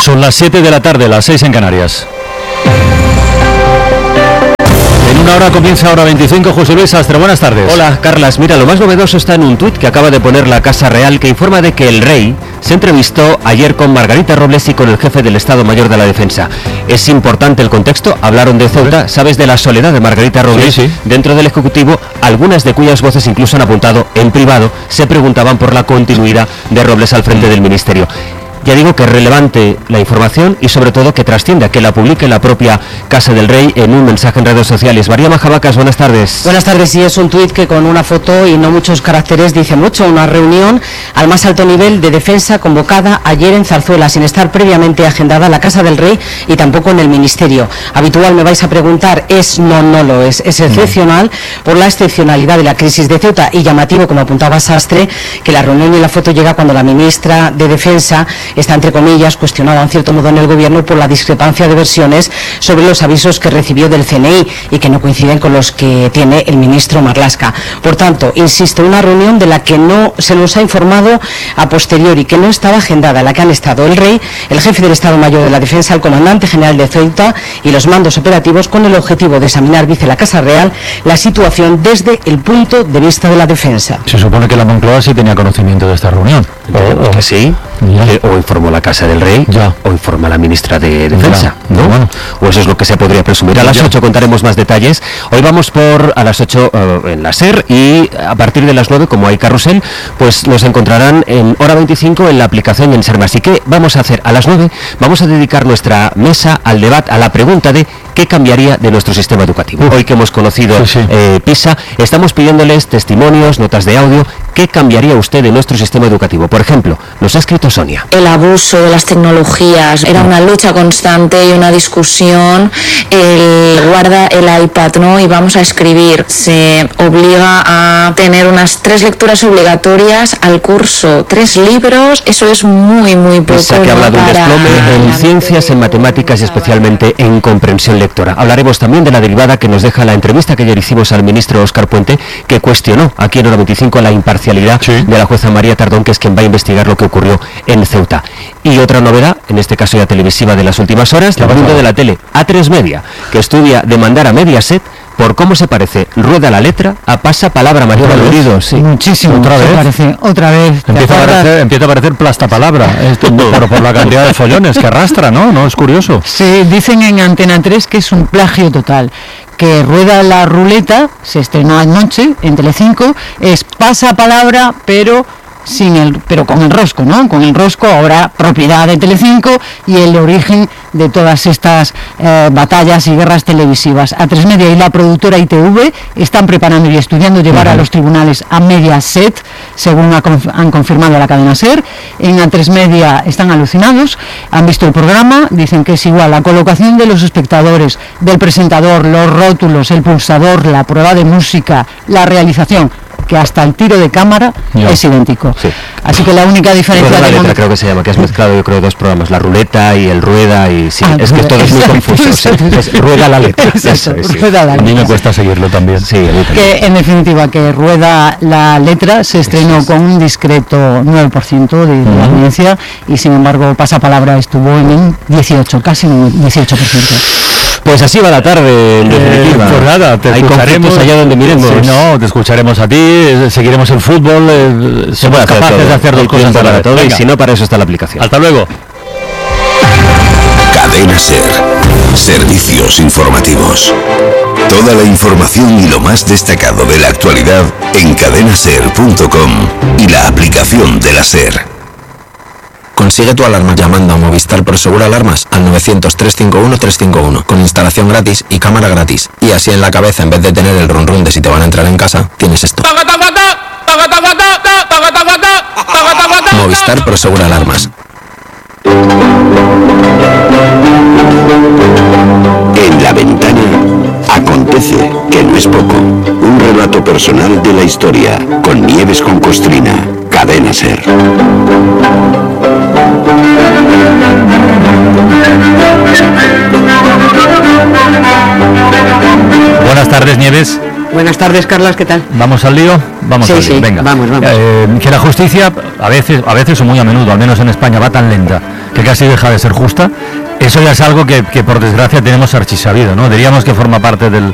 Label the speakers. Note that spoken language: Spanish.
Speaker 1: Son las 7 de la tarde, las 6 en Canarias. En una hora comienza Hora 25, José Luis Astre, buenas tardes.
Speaker 2: Hola, Carlas. Mira, lo más novedoso está en un tuit que acaba de poner la Casa Real, que informa de que el rey se entrevistó ayer con Margarita Robles y con el jefe del Estado Mayor de la Defensa. Es importante el contexto, hablaron de Ceuta, sabes de la soledad de Margarita Robles.
Speaker 1: Sí.
Speaker 2: Dentro del Ejecutivo, algunas de cuyas voces incluso han apuntado en privado, se preguntaban por la continuidad de Robles al frente del Ministerio. Ya digo que es relevante la información y sobre todo que trascienda, que la publique la propia Casa del Rey en un mensaje en redes sociales. María Majavacas, buenas tardes.
Speaker 3: Buenas tardes, sí, es un tuit que con una foto y no muchos caracteres dice mucho. Una reunión al más alto nivel de defensa convocada ayer en Zarzuela, sin estar previamente agendada en la Casa del Rey y tampoco en el Ministerio. Habitual, me vais a preguntar, no lo es. Es excepcional por la excepcionalidad de la crisis de Ceuta y llamativo, como apuntaba Sastre, que la reunión y la foto llega cuando la ministra de Defensa está, entre comillas, cuestionada en cierto modo en el gobierno por la discrepancia de versiones sobre los avisos que recibió del CNI y que no coinciden con los que tiene el ministro Marlaska. Por tanto, insisto, una reunión de la que no se nos ha informado a posteriori, que no estaba agendada, en la que han estado el rey, el jefe del Estado Mayor de la Defensa, el comandante general de Ceuta y los mandos operativos, con el objetivo de examinar, dice la Casa Real, la situación desde el punto de vista de la defensa.
Speaker 1: Se supone que la Moncloa sí tenía conocimiento de esta reunión.
Speaker 2: Que sí. O informó la Casa del Rey, o informa la ministra de Defensa, ¿no? Bueno. O eso es lo que se podría presumir. A las 8 contaremos más detalles. Hoy vamos a las 8 en la SER, y a partir de las 9, como hay carrusel, pues nos encontrarán en Hora 25 en la aplicación en SER. Así que vamos a hacer a las 9, vamos a dedicar nuestra mesa al debate, a la pregunta de qué cambiaría de nuestro sistema educativo. Hoy que hemos conocido PISA, estamos pidiéndoles testimonios, notas de audio. ¿Qué cambiaría usted de nuestro sistema educativo? Por ejemplo, nos ha escrito Sonia.
Speaker 4: El abuso de las tecnologías, era una lucha constante y una discusión. Guarda el iPad, ¿no? Y vamos a escribir. Se obliga a tener unas 3 lecturas obligatorias al curso, 3 libros. Eso es muy poco.
Speaker 2: Pisa que habla de un desplome en ciencias, en matemáticas y especialmente en comprensión lectora. Hablaremos también de la derivada que nos deja la entrevista que ayer hicimos al ministro Óscar Puente, que cuestionó aquí en Hora 25 la imparcialidad de la jueza María Tardón, que es quien va a investigar lo que ocurrió en Ceuta. Y otra novedad, en este caso ya televisiva de las últimas horas, el mundo de la tele, A3 Media, que estudia demandar a Mediaset por cómo se parece Rueda la letra a Pasapalabra, María Valorido. Sí.
Speaker 3: Muchísimo. Otra vez.
Speaker 1: Empieza a parecer plastapalabra, por la cantidad de follones que arrastra, ¿no? ¿No es curioso?
Speaker 5: Sí, dicen en Antena 3 que es un plagio total. Que Rueda la ruleta, se estrenó anoche en Telecinco, es Pasapalabra, pero con el rosco, ¿no? Con el rosco, ahora propiedad de Telecinco, y el origen de todas estas batallas y guerras televisivas. A3 Media y la productora ITV están preparando y estudiando llevar a los tribunales a Mediaset, según han confirmado la cadena SER. En A3 Media están alucinados, han visto el programa, dicen que es igual la colocación de los espectadores, del presentador, los rótulos, el pulsador, la prueba de música, la realización, que hasta el tiro de cámara es idéntico. Sí. Así que la única diferencia...
Speaker 2: Rueda la letra, creo que se llama, que has mezclado yo creo 2 programas, la ruleta y el rueda, y sí, es que todo es muy confuso. Es Rueda la letra.
Speaker 5: Rueda la letra.
Speaker 1: A mí me cuesta seguirlo también.
Speaker 2: Sí, a mí también.
Speaker 5: Que en definitiva, que Rueda la letra se estrenó con un discreto 9% de audiencia, y sin embargo Pasapalabra estuvo en un 18, casi un 18%.
Speaker 2: Pues así va la tarde, en definitiva.
Speaker 1: Pues nada, te escucharemos
Speaker 2: allá donde miremos.
Speaker 1: Te escucharemos a ti, seguiremos el fútbol, somos capaces de hacer 2 cosas para todo.
Speaker 2: Y si no, para eso está la aplicación.
Speaker 1: Hasta luego.
Speaker 6: Cadena SER. Servicios informativos. Toda la información y lo más destacado de la actualidad en cadenaser.com y la aplicación de la SER.
Speaker 7: Consigue tu alarma llamando a Movistar Prosegur Alarmas al 900-351-351 con instalación gratis y cámara gratis. Y así en la cabeza, en vez de tener el run de si te van a entrar en casa, tienes esto. Movistar Prosegur Alarmas.
Speaker 6: En la ventana acontece, que no es poco. Un relato personal de la historia con Nieves con Costrina. Cadena SER.
Speaker 1: Buenas tardes, Nieves.
Speaker 3: Buenas tardes, Carlas, ¿qué tal?
Speaker 1: ¿Vamos al lío? Vamos al lío,
Speaker 3: sí,
Speaker 1: venga.
Speaker 3: Vamos.
Speaker 1: Que la justicia, a veces o muy a menudo, al menos en España, va tan lenta que casi deja de ser justa, eso ya es algo que por desgracia tenemos archisabido, ¿no? Diríamos que forma parte del